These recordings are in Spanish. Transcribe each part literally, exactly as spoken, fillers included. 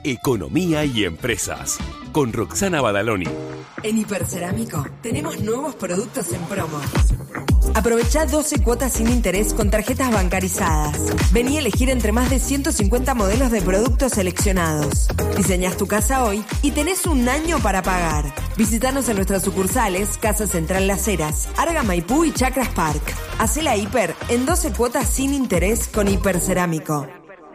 Economía y empresas, con Roxana Badaloni. En Hipercerámico tenemos nuevos productos en promo. Aprovechá doce cuotas sin interés con tarjetas bancarizadas. Vení a elegir entre más de ciento cincuenta modelos de productos seleccionados. Diseñás tu casa hoy y tenés un año para pagar. Visítanos en nuestras sucursales Casa Central Las Heras, Arga Maipú y Chacras Park. Hacé la hiper en doce cuotas sin interés con Hipercerámico.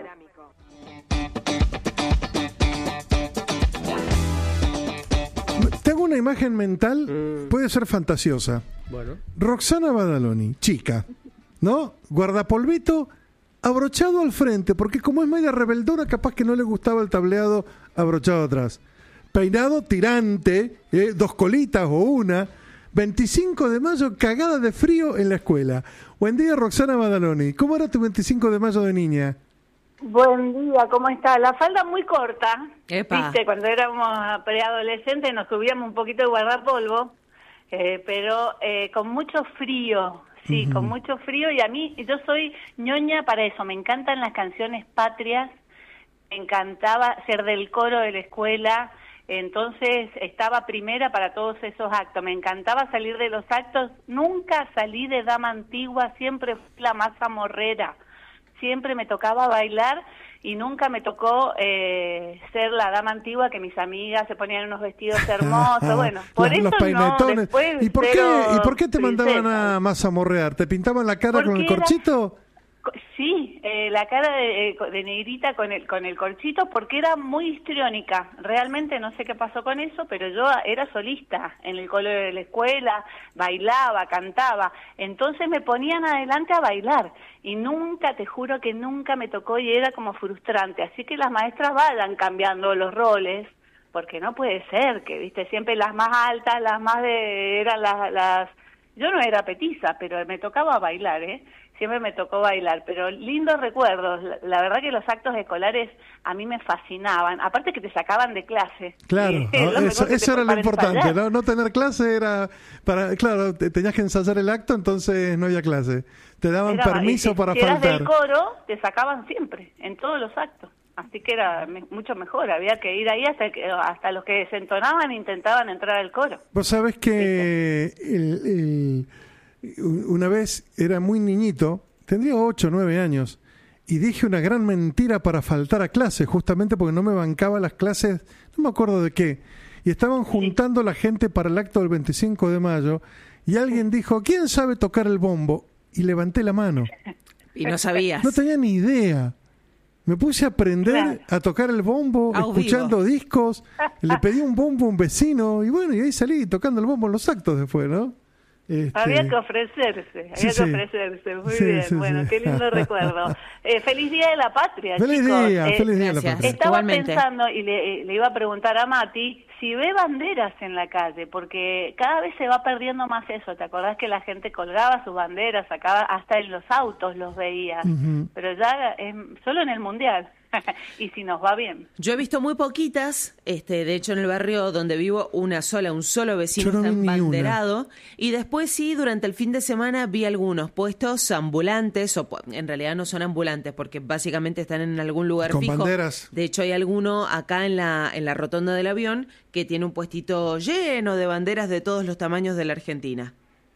Tengo una imagen mental, mm. puede ser fantasiosa. Bueno. Roxana Badaloni, chica, ¿no? Guardapolvito, abrochado al frente, porque como es media rebeldora, capaz que no le gustaba el tableado abrochado atrás. Peinado tirante, eh, dos colitas o una. veinticinco de mayo, cagada de frío en la escuela. Buen día, Roxana Badaloni. ¿Cómo era tu veinticinco de mayo de niña? Buen día, ¿cómo está? La falda muy corta. Epa. Viste, cuando éramos preadolescentes nos subíamos un poquito de guardapolvo, eh, pero eh, con mucho frío, sí, uh-huh. con mucho frío. Y a mí, yo soy ñoña para eso, me encantan las canciones patrias, me encantaba ser del coro de la escuela, entonces estaba primera para todos esos actos, me encantaba salir de los actos, nunca salí de dama antigua, siempre fui la más amorrera. Siempre me tocaba bailar y nunca me tocó eh, ser la dama antigua que mis amigas se ponían unos vestidos hermosos. Bueno, por los, eso los peinetones. No, después ¿Y por qué, ¿y por qué te princesa. mandaban a más a morrear? ¿Te pintaban la cara Porque con el corchito? Era... Sí, eh, la cara de, de negrita con el con el corchito, porque era muy histriónica. Realmente no sé qué pasó con eso, pero yo era solista en el colegio de la escuela, bailaba, cantaba. Entonces me ponían adelante a bailar y nunca, te juro que nunca me tocó y era como frustrante. Así que las maestras vayan cambiando los roles, porque no puede ser que, viste, siempre las más altas, las más de... eran las... las... Yo no era petiza, pero me tocaba bailar, ¿eh? Siempre me tocó bailar, pero lindos recuerdos. La, la verdad que los actos escolares a mí me fascinaban. Aparte que te sacaban de clase. Claro, eh, ¿no? eso, eso era lo importante, ¿no? No tener clase era para... Claro, te, tenías que ensayar el acto, entonces no había clase. Te daban era, permiso si, para si faltar. Si eras del coro, te sacaban siempre, en todos los actos. Así que era me, mucho mejor, había que ir ahí hasta que hasta los que desentonaban intentaban entrar al coro. Vos sabés que el, el, una vez era muy niñito, tendría ocho o nueve años, y dije una gran mentira para faltar a clase, justamente porque no me bancaba las clases, no me acuerdo de qué, y estaban juntando sí. la gente para el acto del veinticinco de mayo, y alguien dijo, ¿quién sabe tocar el bombo? Y levanté la mano. Y no sabías. No tenía ni idea. Me puse a aprender claro. a tocar el bombo, a escuchando vivo. discos, le pedí un bombo a un vecino y bueno, y ahí salí tocando el bombo en los actos después, ¿no? Este... Había que ofrecerse, había sí, que sí. ofrecerse, muy sí, bien, sí, bueno, sí. qué lindo recuerdo. Eh, feliz Día de la Patria, feliz chicos. Día, eh, feliz Día de la Patria. Estaba Igualmente. pensando y le, le iba a preguntar a Mati si ve banderas en la calle, porque cada vez se va perdiendo más eso. ¿Te acordás que la gente colgaba sus banderas, sacaba hasta en los autos los veías? Uh-huh. Pero ya es solo en el Mundial. Y si nos va bien. Yo he visto muy poquitas, este, de hecho en el barrio donde vivo una sola, un solo vecino no está embanderado, una. Y después sí, durante el fin de semana vi algunos puestos ambulantes, o en realidad no son ambulantes porque básicamente están en algún lugar con fijo. Banderas. De hecho hay alguno acá en la, en la rotonda del avión que tiene un puestito lleno de banderas de todos los tamaños de la Argentina.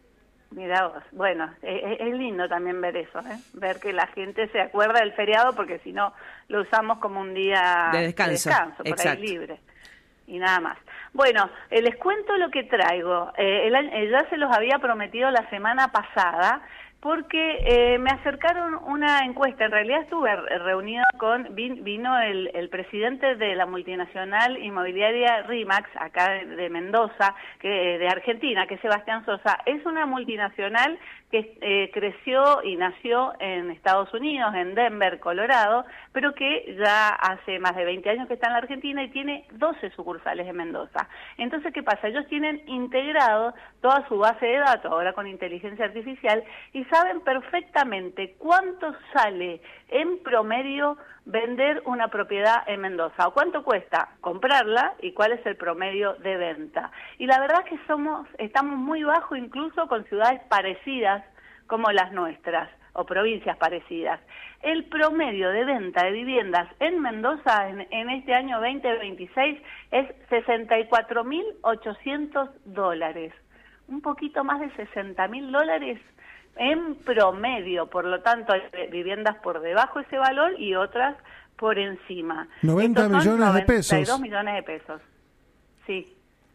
Mirá vos, bueno, es, es lindo también ver eso, ¿eh? Ver que la gente se acuerda del feriado porque si no lo usamos como un día de descanso, de descanso por exacto. ahí libre y nada más. Bueno, eh, les cuento lo que traigo. Eh, el, eh, ya se los había prometido la semana pasada porque eh, me acercaron una encuesta. En realidad estuve reunida con, vin, vino el, el presidente de la multinacional inmobiliaria RIMAX, acá de, de Mendoza, que de Argentina, que es Sebastián Sosa. Es una multinacional que eh, creció y nació en Estados Unidos, en Denver, Colorado, pero que ya hace más de veinte años que está en la Argentina y tiene doce sucursales en Mendoza. Entonces, ¿qué pasa? Ellos tienen integrado toda su base de datos, ahora con inteligencia artificial, y saben perfectamente cuánto sale en promedio vender una propiedad en Mendoza, o cuánto cuesta comprarla y cuál es el promedio de venta. Y la verdad es que somos, estamos muy bajo incluso con ciudades parecidas como las nuestras. o provincias parecidas. El promedio de venta de viviendas en Mendoza en, en este año veinte veintiséis es sesenta y cuatro mil ochocientos dólares, un poquito más de sesenta mil dólares en promedio, por lo tanto hay viviendas por debajo de ese valor y otras por encima. noventa millones de pesos. noventa y dos millones de pesos, sí.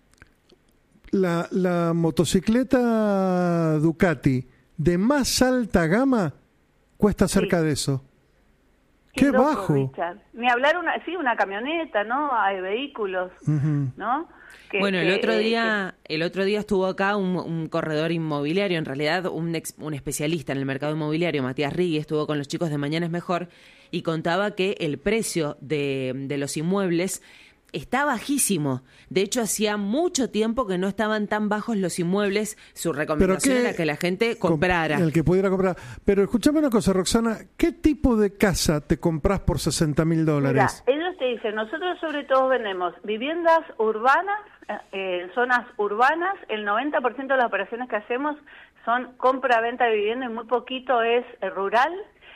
La, la motocicleta Ducati de más alta gama cuesta cerca sí. de eso. ¡Qué, Qué loco, bajo! Richard. Ni hablar una, sí, una camioneta, ¿no? Hay vehículos, uh-huh. ¿no? Que, bueno, el otro día, que... el otro día estuvo acá un, un corredor inmobiliario, en realidad un, ex, un especialista en el mercado inmobiliario, Matías Rigui, estuvo con los chicos de Mañana es Mejor y contaba que el precio de, de los inmuebles está bajísimo. De hecho, hacía mucho tiempo que no estaban tan bajos los inmuebles. Su recomendación era que la gente comprara. El que pudiera comprar. Pero escúchame una cosa, Roxana. ¿Qué tipo de casa te compras por sesenta mil dólares? Mira, ellos te dicen, nosotros sobre todo vendemos viviendas urbanas, eh, en zonas urbanas. El noventa por ciento de las operaciones que hacemos son compra-venta de vivienda y muy poquito es eh, rural.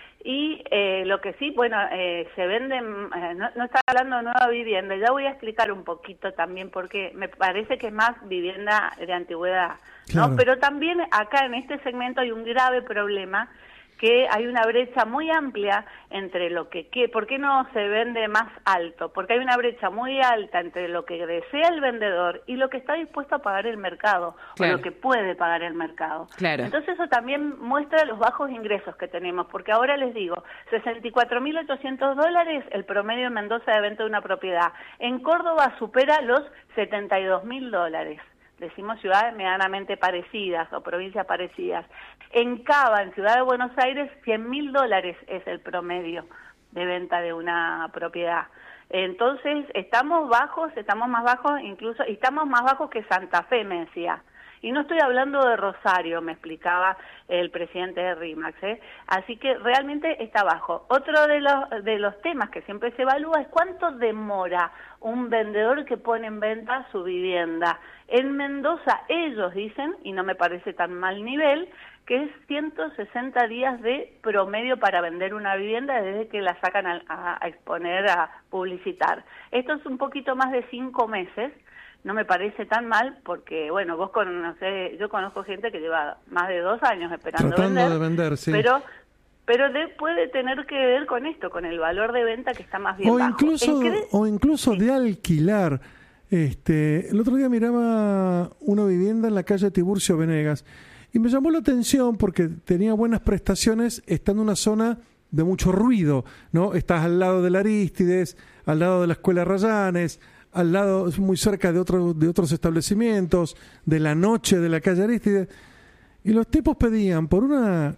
Y eh, lo que sí, bueno, eh, se venden, eh, no, no está hablando de nueva vivienda, ya voy a explicar un poquito también porque me parece que es más vivienda de antigüedad, ¿no? Claro. Pero también acá en este segmento hay un grave problema, que hay una brecha muy amplia entre lo que, que, ¿por qué no se vende más alto? Porque hay una brecha muy alta entre lo que desea el vendedor y lo que está dispuesto a pagar el mercado, claro. o lo que puede pagar el mercado. Claro. Entonces eso también muestra los bajos ingresos que tenemos, porque ahora les digo, sesenta y cuatro mil ochocientos dólares el promedio en Mendoza de venta de una propiedad. En Córdoba supera los setenta y dos mil dólares. Decimos ciudades medianamente parecidas o provincias parecidas. En Cava, en Ciudad de Buenos Aires, cien mil dólares es el promedio de venta de una propiedad. Entonces, estamos bajos, estamos más bajos, incluso, y estamos más bajos que Santa Fe, me decía. Y no estoy hablando de Rosario, me explicaba el presidente de RIMAX, ¿eh? Así que realmente está bajo. Otro de los, de los temas que siempre se evalúa es cuánto demora un vendedor que pone en venta su vivienda. En Mendoza ellos dicen, y no me parece tan mal nivel, que es ciento sesenta días de promedio para vender una vivienda desde que la sacan a, a, a exponer, a publicitar. Esto es un poquito más de cinco meses. No me parece tan mal porque, bueno, vos conocés, yo conozco gente que lleva más de dos años esperando Tratando vender, de vender, sí. pero pero de, puede tener que ver con esto, con el valor de venta que está más bien o bajo. Incluso, o incluso sí. de alquilar. Este, el otro día miraba una vivienda en la calle Tiburcio Venegas y me llamó la atención porque tenía buenas prestaciones, está en una zona de mucho ruido, ¿no? Estás al lado del Arístides, al lado de la Escuela Rayanes, al lado, muy cerca de, otro, de otros establecimientos, de la noche de la calle Arístides, y los tipos pedían por una,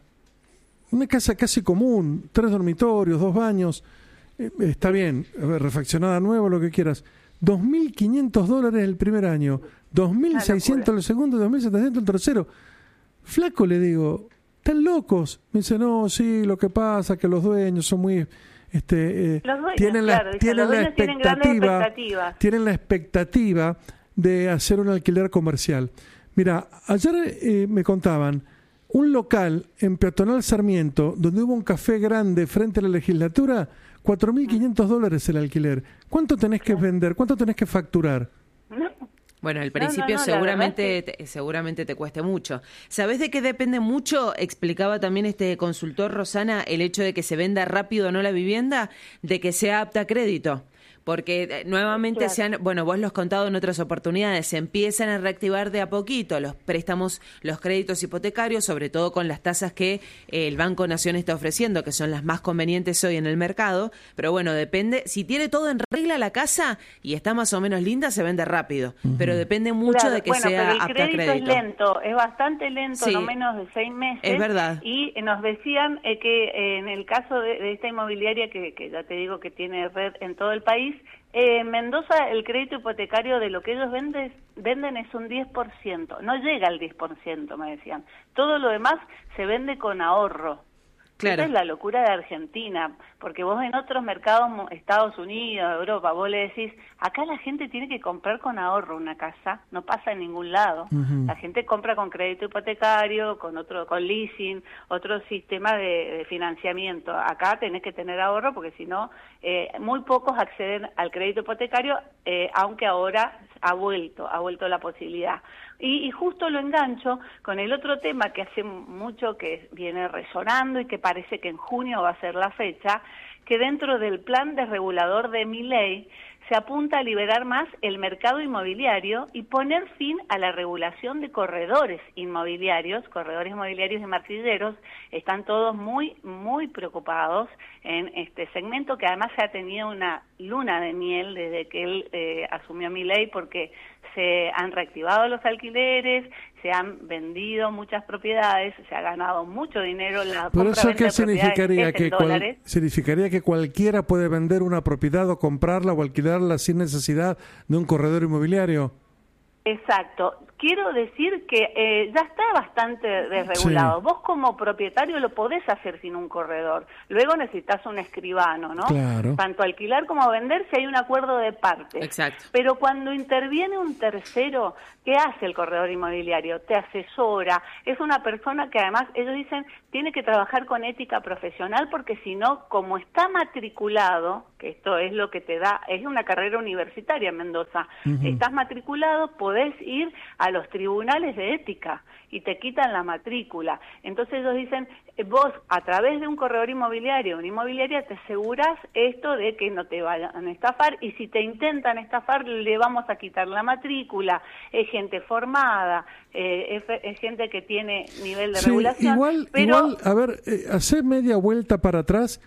una casa casi común, tres dormitorios, dos baños, eh, está bien, a ver, refaccionada nueva, lo que quieras, dos mil quinientos dólares el primer año, dos mil seiscientos el segundo y dos mil setecientos el tercero. Flaco, le digo, ¿están locos? Me dice, no, sí, lo que pasa que los dueños son muy... Este, eh, dueños, tienen la, claro, tienen la expectativa tienen, tienen la expectativa de hacer un alquiler comercial. Mira, ayer eh, me contaban un local en Peatonal Sarmiento donde hubo un café grande frente a la legislatura, cuatro mil quinientos dólares el alquiler. ¿Cuánto tenés que vender? ¿Cuánto tenés que facturar? No. Bueno, al principio no, no, no, seguramente te, seguramente te cueste mucho. ¿Sabés de qué depende mucho? Explicaba también este consultor, Rosana, el hecho de que se venda rápido o no la vivienda, de que sea apta a crédito. Porque nuevamente claro. se han, bueno, vos lo has contado en otras oportunidades, se empiezan a reactivar de a poquito los préstamos, los créditos hipotecarios, sobre todo con las tasas que eh, el Banco Nación está ofreciendo, que son las más convenientes hoy en el mercado. Pero bueno, depende, si tiene todo en regla la casa y está más o menos linda, se vende rápido. Uh-huh. Pero depende mucho claro, de que bueno, sea pero el apta a crédito. Es lento, es bastante lento, sí, no menos de seis meses. Es verdad. Y nos decían eh, que eh, en el caso de, de esta inmobiliaria, que, que ya te digo que tiene red en todo el país, Eh, en Mendoza el crédito hipotecario de lo que ellos venden, venden es un diez por ciento, no llega al diez por ciento, me decían. Todo lo demás se vende con ahorro, Claro. Esa es la locura de Argentina, porque vos en otros mercados, Estados Unidos, Europa, vos le decís, acá la gente tiene que comprar con ahorro una casa, no pasa en ningún lado. Uh-huh. La gente compra con crédito hipotecario, con otro, con leasing, otro sistema de, de financiamiento. Acá tenés que tener ahorro porque si no, eh, muy pocos acceden al crédito hipotecario, eh, aunque ahora ha vuelto, ha vuelto la posibilidad. Y, y justo lo engancho con el otro tema que hace mucho que viene resonando y que parece que en junio va a ser la fecha, que dentro del plan desregulador de Milei se apunta a liberar más el mercado inmobiliario y poner fin a la regulación de corredores inmobiliarios, corredores inmobiliarios y martilleros. Están todos muy, muy preocupados en este segmento, que además se ha tenido una luna de miel desde que él eh, asumió Milei, porque se han reactivado los alquileres, se han vendido muchas propiedades, se ha ganado mucho dinero. La ¿Por eso qué significaría? Que cual, ¿Significaría que cualquiera puede vender una propiedad o comprarla o alquilarla sin necesidad de un corredor inmobiliario? Exacto. Quiero decir que eh, ya está bastante desregulado. Sí. Vos como propietario lo podés hacer sin un corredor. Luego necesitas un escribano, ¿no? Claro. Tanto alquilar como vender si hay un acuerdo de partes. Exacto. Pero cuando interviene un tercero, ¿qué hace el corredor inmobiliario? Te asesora. Es una persona que además, ellos dicen, tiene que trabajar con ética profesional, porque si no, como está matriculado, que esto es lo que te da, es una carrera universitaria en Mendoza, uh-huh. Estás matriculado, podés ir a los tribunales de ética y te quitan la matrícula. Entonces ellos dicen, vos a través de un corredor inmobiliario, una inmobiliaria, te asegurás esto de que no te vayan a estafar, y si te intentan estafar, le vamos a quitar la matrícula. Es gente formada, eh, es, es gente que tiene nivel de sí, regulación. Igual, pero... igual, a ver, eh, hacer media vuelta para atrás,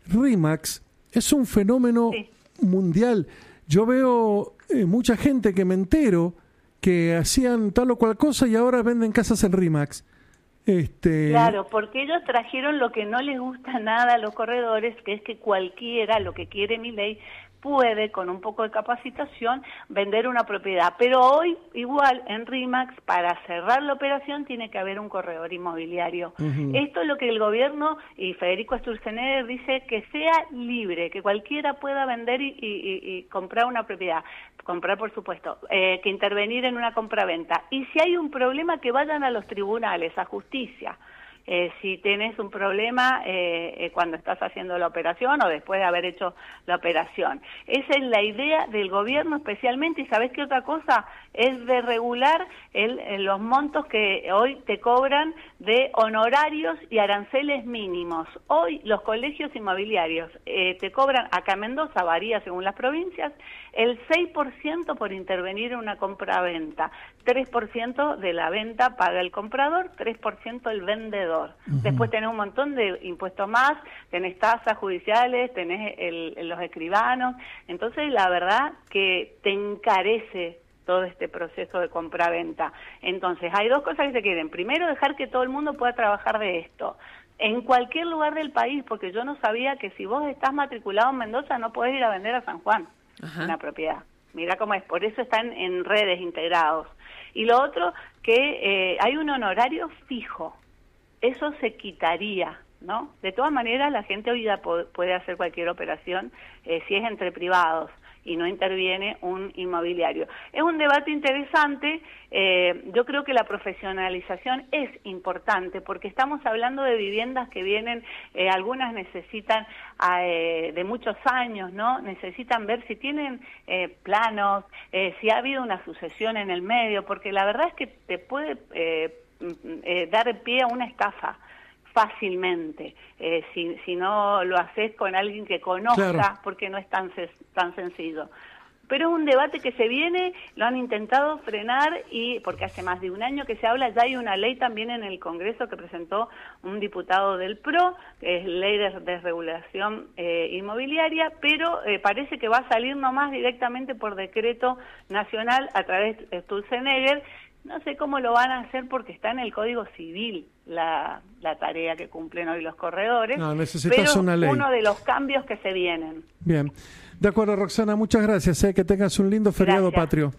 RE/MAX es un fenómeno sí. mundial. Yo veo eh, mucha gente que me entero que hacían tal o cual cosa y ahora venden casas en RE/MAX. Este... Claro, porque ellos trajeron lo que no les gusta nada a los corredores, que es que cualquiera, lo que quiere Milei, puede, con un poco de capacitación, vender una propiedad. Pero hoy, igual, en RE/MAX, para cerrar la operación, tiene que haber un corredor inmobiliario. Uh-huh. Esto es lo que el gobierno y Federico Sturzenegger dice, que sea libre, que cualquiera pueda vender y, y, y, y comprar una propiedad. Comprar, por supuesto, eh, que intervenir en una compraventa. Y si hay un problema, que vayan a los tribunales, a justicia. Eh, si tienes un problema eh, eh, cuando estás haciendo la operación o después de haber hecho la operación. Esa es la idea del gobierno especialmente. ¿Y sabés qué otra cosa? Es de regular el, el, los montos que hoy te cobran de honorarios y aranceles mínimos. Hoy los colegios inmobiliarios eh, te cobran, acá en Mendoza varía según las provincias, el seis por ciento por intervenir en una compra-venta. tres por ciento de la venta paga el comprador, tres por ciento el vendedor. Uh-huh. Después tenés un montón de impuestos más, tenés tasas judiciales, tenés el, el, los escribanos. Entonces, la verdad que te encarece todo este proceso de compra-venta. Entonces, hay dos cosas que se quieren. Primero, dejar que todo el mundo pueda trabajar de esto. En cualquier lugar del país, porque yo no sabía que si vos estás matriculado en Mendoza no podés ir a vender a San Juan. Ajá. Una propiedad. Mira cómo es, por eso están en redes integrados. Y lo otro, que eh, hay un honorario fijo. Eso se quitaría, ¿no? De todas maneras, la gente hoy ya puede hacer cualquier operación eh, si es entre privados y no interviene un inmobiliario. Es un debate interesante. Eh, yo creo que la profesionalización es importante, porque estamos hablando de viviendas que vienen, eh, algunas necesitan eh, de muchos años, ¿no? Necesitan ver si tienen eh, planos, eh, si ha habido una sucesión en el medio, porque la verdad es que te puede eh, eh, dar pie a una estafa fácilmente, eh, si, si no lo haces con alguien que conozca, claro. Porque no es tan, tan sencillo. Pero es un debate que se viene, lo han intentado frenar, y porque hace más de un año que se habla, ya hay una ley también en el Congreso que presentó un diputado del P R O, que es Ley de Desregulación eh, Inmobiliaria, pero eh, parece que va a salir nomás directamente por decreto nacional a través de Sturzenegger. No sé cómo lo van a hacer, porque está en el Código Civil la, la tarea que cumplen hoy los corredores. No, necesitas pero una ley. Uno de los cambios que se vienen. Bien. De acuerdo, Roxana, muchas gracias. Eh, que tengas un lindo feriado gracias. patrio.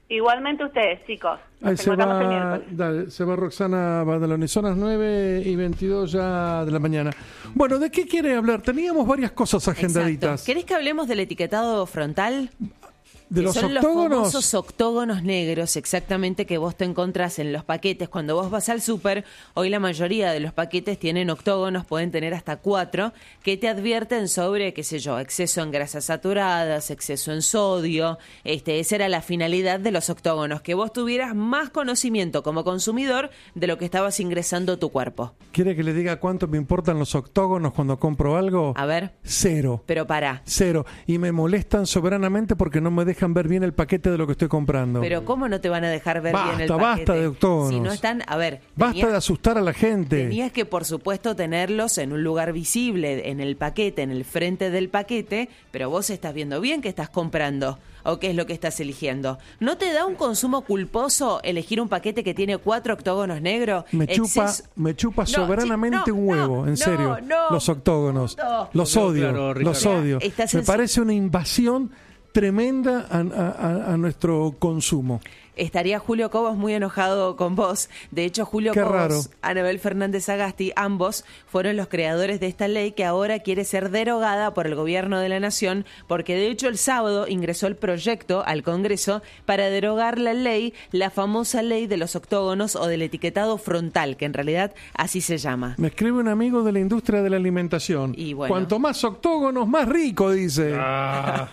Igualmente ustedes, chicos. Ahí se va, dale, se va Roxana Badaloni. Son las nueve y veintidós ya de la mañana. Bueno, ¿de qué quiere hablar? Teníamos varias cosas agendaditas. Exacto. ¿Querés que hablemos del etiquetado frontal? De los son octógonos. Los famosos octógonos negros, exactamente, que vos te encontrás en los paquetes. Cuando vos vas al súper, hoy la mayoría de los paquetes tienen octógonos, pueden tener hasta cuatro, que te advierten sobre, qué sé yo, exceso en grasas saturadas, exceso en sodio. Este, esa era la finalidad de los octógonos, que vos tuvieras más conocimiento como consumidor de lo que estabas ingresando a tu cuerpo. ¿Quiere que le diga cuánto me importan los octógonos cuando compro algo? A ver. Cero. Pero pará. Cero. Y me molestan soberanamente porque no me dejan dejan ver bien el paquete de lo que estoy comprando. Pero ¿cómo no te van a dejar ver basta, bien el paquete? Basta de octógonos. Si no están, a ver, basta tenías, de asustar a la gente. Tenías que, por supuesto, tenerlos en un lugar visible, en el paquete, en el frente del paquete, pero vos estás viendo bien qué estás comprando o qué es lo que estás eligiendo. ¿No te da un consumo culposo elegir un paquete que tiene cuatro octógonos negros? Me chupa, Exces... me chupa no, soberanamente no, un huevo, no, en no, serio. No, los octógonos. No. Los no, odio, claro, los odio. Me parece una invasión tremenda a, a, a nuestro consumo. Estaría Julio Cobos muy enojado con vos. De hecho, Julio Qué Cobos, raro. Anabel Fernández Agasti, ambos fueron los creadores de esta ley que ahora quiere ser derogada por el gobierno de la nación, porque de hecho el sábado ingresó el proyecto al Congreso para derogar la ley, la famosa ley de los octógonos o del etiquetado frontal, que en realidad así se llama. Me escribe un amigo de la industria de la alimentación. Y bueno. Cuanto más octógonos, más rico, dice. Ah.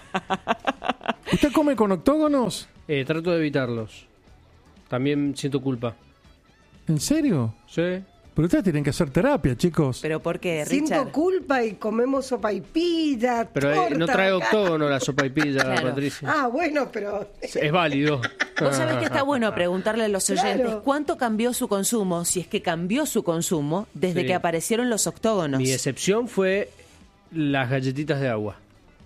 ¿Usted come con octógonos? Eh, trato de evitarlos. También siento culpa. ¿En serio? Sí. Pero ustedes tienen que hacer terapia, chicos. ¿Pero por qué, Siento Richard? culpa y comemos sopaipilla, Pero eh, torta, no trae acá. octógono la sopaipilla, Claro. Patricia. Ah, bueno, pero... Es válido. Vos sabés que está bueno preguntarle a los oyentes Claro. cuánto cambió su consumo, si es que cambió su consumo desde Sí. que aparecieron los octógonos. Mi excepción fue las galletitas de agua.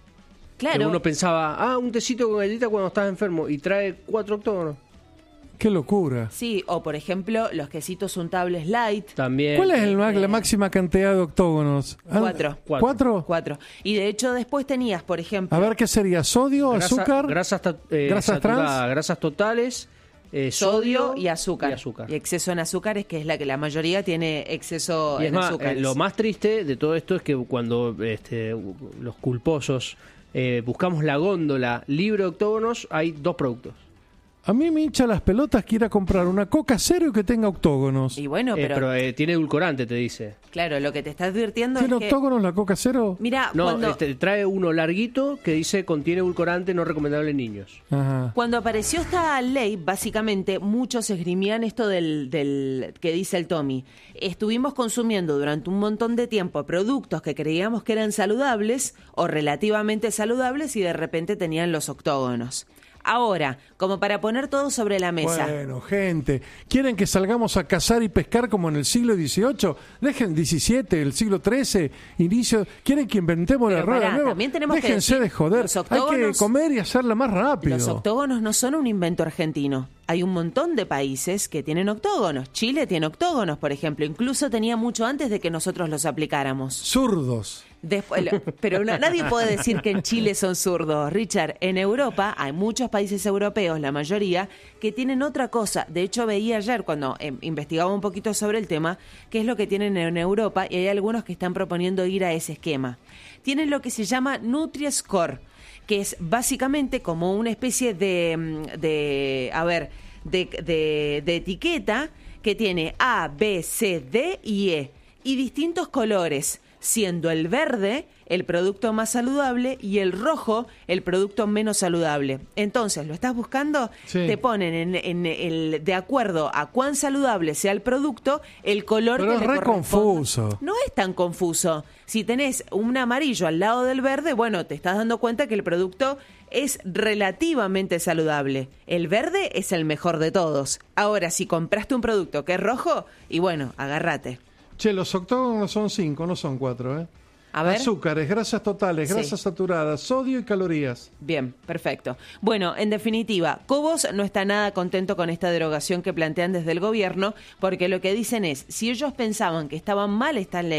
Claro. Que uno pensaba, ah, un tecito con galleta cuando estás enfermo y trae cuatro octógonos. Qué locura. Sí, o por ejemplo, los quesitos untables light. También. ¿Cuál es el ma- eh, la máxima cantidad de octógonos? Ah, Cuatro. Cuatro. ¿Cuatro? Cuatro. Y de hecho después tenías, por ejemplo... A ver, ¿qué sería? ¿Sodio, Grasa- azúcar? Grasas, ta- eh, ¿Grasas trans? saturadas, grasas totales, eh, sodio, sodio y azúcar. Y azúcar. Y exceso en azúcares, que es la que la mayoría tiene exceso Y es en más, azúcares. eh, lo más triste de todo esto es que cuando este, los culposos eh, buscamos la góndola libre de octógonos, hay dos productos. A mí me hincha las pelotas que ir a comprar una coca cero que tenga octógonos. Y bueno, Eh, pero, pero eh, tiene edulcorante, te dice. claro, lo que te está advirtiendo es ¿Tiene que... octógonos la coca cero? Mira, No, cuando... este, trae uno larguito que dice contiene edulcorante no recomendable en niños. Ajá. Cuando apareció esta ley, básicamente muchos esgrimían esto del, del que dice el Tommy. Estuvimos consumiendo durante un montón de tiempo productos que creíamos que eran saludables o relativamente saludables y de repente tenían los octógonos. Ahora, como para poner todo sobre la mesa. Bueno, gente, ¿quieren que salgamos a cazar y pescar como en el siglo dieciocho? Dejen diecisiete, el siglo trece, inicio. ¿Quieren que inventemos la Pero rueda pará, de nuevo? también tenemos que Déjense decir, de joder. los Hay que octógonos- comer y hacerla más rápido. Los octógonos no son un invento argentino. Hay un montón de países que tienen octógonos. Chile tiene octógonos, por ejemplo. Incluso tenía mucho antes de que nosotros los aplicáramos. Zurdos. Después, lo- pero no- nadie puede decir que en Chile son zurdos. Richard, en Europa hay muchos países europeos, la mayoría, que tienen otra cosa. De hecho, veía ayer cuando eh, investigaba un poquito sobre el tema, qué es lo que tienen en Europa, y hay algunos que están proponiendo ir a ese esquema. Tienen lo que se llama Nutri-Score, que es básicamente como una especie de, de a ver, de, de, de etiqueta que tiene A, B, C, D y E, y distintos colores, siendo el verde el producto más saludable y el rojo el producto menos saludable. Entonces, ¿lo estás buscando? Sí. Te ponen en, en el de acuerdo a cuán saludable sea el producto, el color Pero que es le re corresponde. confuso. No es tan confuso. Si tenés un amarillo al lado del verde, bueno, te estás dando cuenta que el producto es relativamente saludable. El verde es el mejor de todos. Ahora, si compraste un producto que es rojo, y bueno, agárrate. Che, los octógonos son cinco, no son cuatro, ¿eh? A ver. Azúcares, grasas totales, Sí. grasas saturadas, sodio y calorías. Bien, perfecto. Bueno, en definitiva, Cobos no está nada contento con esta derogación que plantean desde el gobierno, porque lo que dicen es, si ellos pensaban que estaba mal esta ley,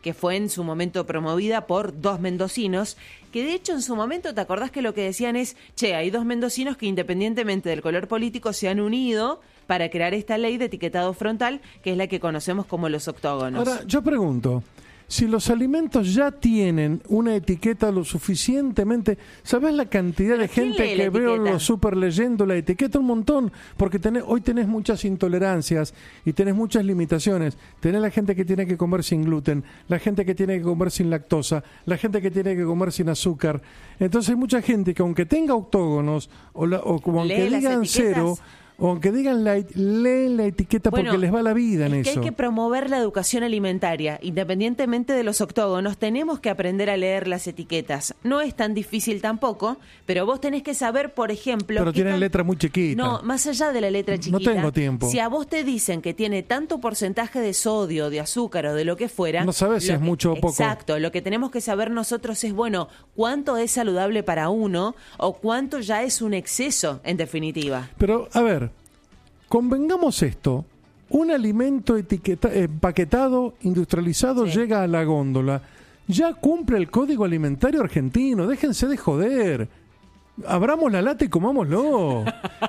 que fue en su momento promovida por dos mendocinos, que de hecho en su momento, ¿te acordás que lo que decían es, che, hay dos mendocinos que independientemente del color político se han unido para crear esta ley de etiquetado frontal, que es la que conocemos como los octógonos? Ahora, yo pregunto, si los alimentos ya tienen una etiqueta lo suficientemente... ¿Sabés la cantidad de gente que veo en los super leyendo la etiqueta? Un montón, porque tenés, hoy tenés muchas intolerancias y tenés muchas limitaciones. Tenés la gente que tiene que comer sin gluten, la gente que tiene que comer sin lactosa, la gente que tiene que comer sin azúcar. Entonces hay mucha gente que aunque tenga octógonos, o, la, o como aunque digan cero... O aunque digan light, leen la etiqueta bueno, porque les va la vida en es que eso. Hay que promover la educación alimentaria. Independientemente de los octógonos, tenemos que aprender a leer las etiquetas. No es tan difícil tampoco, pero vos tenés que saber, por ejemplo... Pero tienen tan... letra muy chiquita. No, más allá de la letra chiquita. No tengo tiempo. Si a vos te dicen que tiene tanto porcentaje de sodio, de azúcar o de lo que fuera... No sabes si es que, mucho o poco. Exacto. Lo que tenemos que saber nosotros es, bueno, cuánto es saludable para uno o cuánto ya es un exceso, en definitiva. Pero, a ver... Convengamos esto, un alimento etiqueta, empaquetado, industrializado, sí. llega a la góndola, ya cumple el Código Alimentario Argentino, déjense de joder, abramos la lata y comámoslo,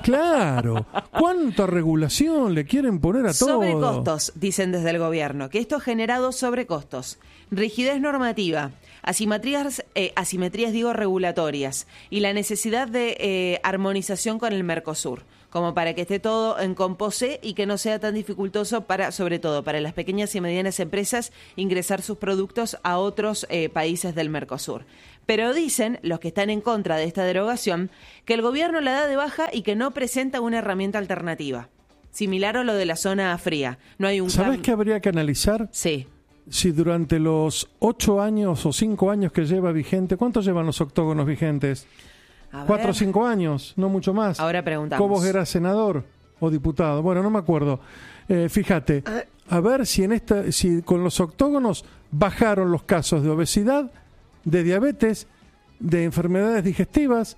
claro, ¿cuánta regulación le quieren poner a todo? Sobrecostos, dicen desde el gobierno, que esto ha generado sobrecostos, rigidez normativa, asimetrías, eh, asimetrías digo regulatorias y la necesidad de eh, armonización con el Mercosur, como para que esté todo en composé y que no sea tan dificultoso para, sobre todo, para las pequeñas y medianas empresas ingresar sus productos a otros eh, países del Mercosur. Pero dicen, los que están en contra de esta derogación, que el gobierno la da de baja y que no presenta una herramienta alternativa. Similar a lo de la zona fría. No hay un ¿Sabés cam... qué habría que analizar? Sí. Si durante los ocho años o cinco años que lleva vigente, ¿cuántos llevan los octógonos vigentes? Cuatro o cinco años, no mucho más. Ahora preguntamos. ¿Cobos era senador o diputado? Bueno, no me acuerdo. Eh, fíjate, a ver si en esta, si con los octógonos bajaron los casos de obesidad, de diabetes, de enfermedades digestivas,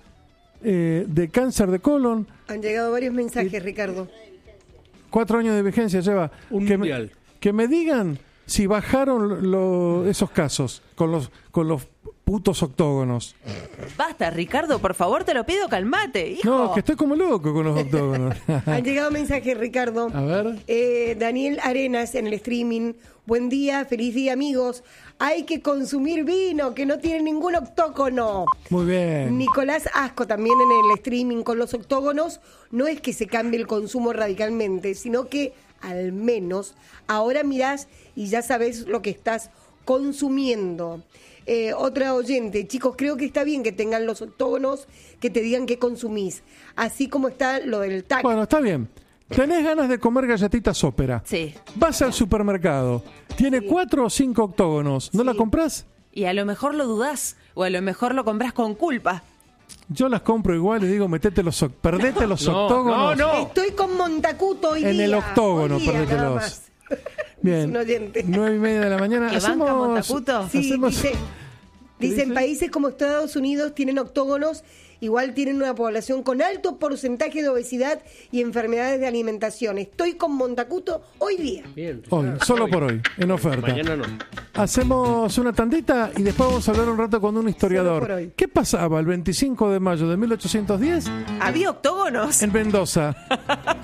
eh, de cáncer de colon. Han llegado varios mensajes, y, Ricardo. Cuatro años de vigencia lleva. Un que mundial. Me, que me digan si bajaron lo, esos casos con los con los putos octógonos. Basta, Ricardo, por favor, te lo pido, calmate, hijo. No, que estoy como loco con los octógonos. Han llegado mensajes, Ricardo. A ver. Eh, Daniel Arenas en el streaming. Buen día, feliz día, amigos. Hay que consumir vino, que no tiene ningún octógono. Muy bien. Nicolás Asco también en el streaming con los octógonos. No es que se cambie el consumo radicalmente, sino que al menos ahora mirás y ya sabes lo que estás consumiendo. Eh, otra oyente, chicos, creo que está bien que tengan los octógonos que te digan qué consumís, así como está lo del T A C. Bueno, está bien. Tenés ganas de comer galletitas ópera. Sí. Vas al supermercado. Tiene sí. cuatro o cinco octógonos. ¿No sí. la comprás? Y a lo mejor lo dudás, o a lo mejor lo comprás con culpa. Yo las compro igual y digo, metete los, perdete no, los no, octógonos. No, no. Estoy con Montacuto hoy en día. el octógono, día, perdételos. Bien, nueve y media de la mañana. ¿Que hacemos, banca Montacuto? Sí, hacemos, dice, dicen países como Estados Unidos tienen octógonos, igual tienen una población con alto porcentaje de obesidad y enfermedades de alimentación. Estoy con Montacuto hoy día. Bien, hoy, solo hoy. por hoy, en oferta. Mañana no. Hacemos una tandita y después vamos a hablar un rato con un historiador. ¿Qué pasaba el veinticinco de mayo de mil ochocientos diez? ¿Había octógonos? En Mendoza.